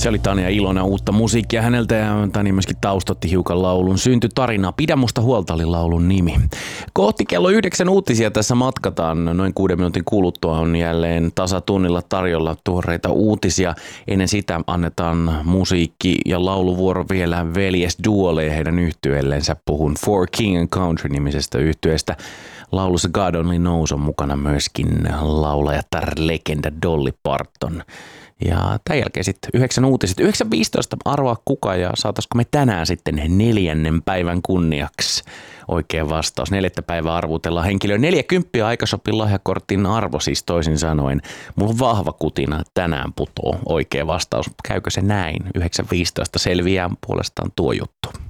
Se oli Tania Ilona, uutta musiikkia häneltä, ja Tani myöskin taustotti hiukan laulun syntytarinaa. Pidä musta huolta oli laulun nimi. Kohti kello 9 uutisia tässä matkataan. Noin 6 minuutin kuluttua on jälleen tasatunnilla tarjolla tuoreita uutisia. Ennen sitä annetaan musiikki- ja lauluvuoro vielä veljesduolle ja heidän yhtyeellensä. Puhun For King and Country-nimisestä yhtyeestä. Laulussa God Only Knows on mukana myöskin laulajatar-legenda Dolly Parton. Ja tämän jälkeen sitten 9 uutiset. 9.15 arvaa kuka ja saataisiko me tänään sitten 4. päivän kunniaksi oikea vastaus. 4. päivää arvutellaan henkilöä 40 Aikashopin lahjakortin arvo, siis toisin sanoen. Mulla on vahva kutina, tänään putoo oikea vastaus. Käykö se näin? 9.15 selviää puolestaan tuo juttu.